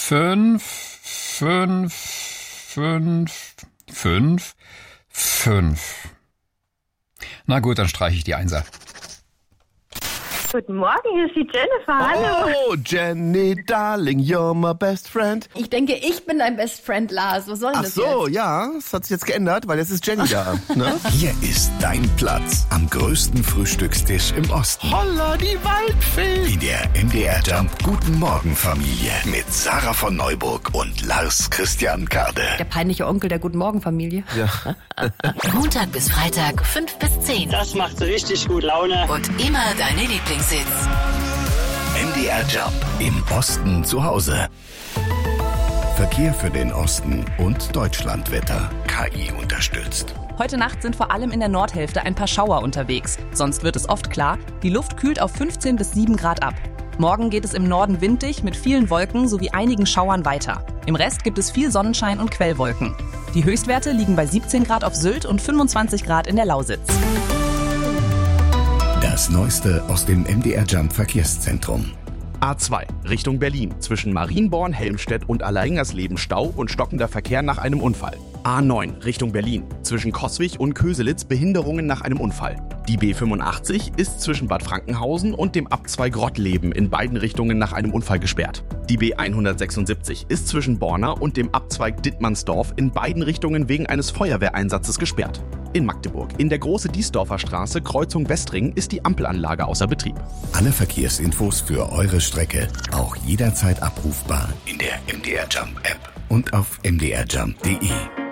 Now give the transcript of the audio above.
5, 5, 5, 5, 5. Na gut, dann streiche ich die Einser. Guten Morgen, hier ist die Jennifer. Hallo. Oh, Jenny, darling, you're my best friend. Ich denke, ich bin dein Best Friend, Lars. Was soll denn Ach das so, jetzt? ja, das hat sich jetzt geändert, weil jetzt ist Jenny da. Ne? Hier ist dein Platz am größten Frühstückstisch im Osten. Holla, die Waldfee. In der MDR Jump Guten Morgen Familie mit Sarah von Neuburg und Lars Christian Kade. Der peinliche Onkel der Guten Morgen Familie. Ja. Montag bis Freitag 5 bis 10. Das macht richtig gut Laune. Und immer deine Lieblingshits. MDR Jump im Osten zu Hause. Verkehr für den Osten und Deutschlandwetter. KI unterstützt. Heute Nacht sind vor allem in der Nordhälfte ein paar Schauer unterwegs. Sonst wird es oft klar, die Luft kühlt auf 15 bis 7 Grad ab. Morgen geht es im Norden windig mit vielen Wolken sowie einigen Schauern weiter. Im Rest gibt es viel Sonnenschein und Quellwolken. Die Höchstwerte liegen bei 17 Grad auf Sylt und 25 Grad in der Lausitz. Das Neueste aus dem MDR Jump Verkehrszentrum. A2 Richtung Berlin zwischen Marienborn, Helmstedt und Allerringersleben Stau und stockender Verkehr nach einem Unfall. A9 Richtung Berlin zwischen Coswig und Köselitz Behinderungen nach einem Unfall. Die B85 ist zwischen Bad Frankenhausen und dem Abzweig Rottleben in beiden Richtungen nach einem Unfall gesperrt. Die B176 ist zwischen Borna und dem Abzweig Dittmannsdorf in beiden Richtungen wegen eines Feuerwehreinsatzes gesperrt. In Magdeburg, in der Große Diesdorfer Straße, Kreuzung Westring, ist die Ampelanlage außer Betrieb. Alle Verkehrsinfos für eure Strecke auch jederzeit abrufbar in der MDR Jump App und auf mdrjump.de.